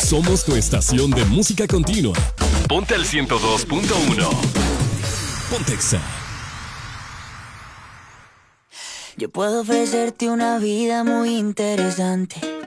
Somos tu estación de música continua. Ponte al 102.1. Pontexa. Yo puedo ofrecerte una vida muy interesante,